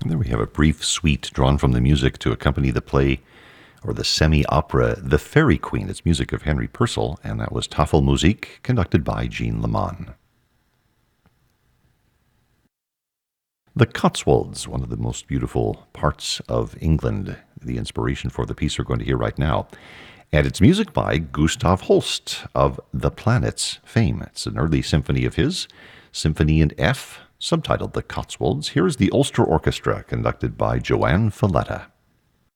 And there we have a brief suite drawn from the music to accompany the play or the semi-opera The Fairy Queen. It's music of Henry Purcell, and that was Tafelmusik, conducted by Jean Leman. The Cotswolds, one of the most beautiful parts of England, the inspiration for the piece we're going to hear right now. And it's music by Gustav Holst of The Planets fame. It's an early symphony of his, Symphony in F, subtitled The Cotswolds. Here is the Ulster Orchestra, conducted by Joanne Falletta.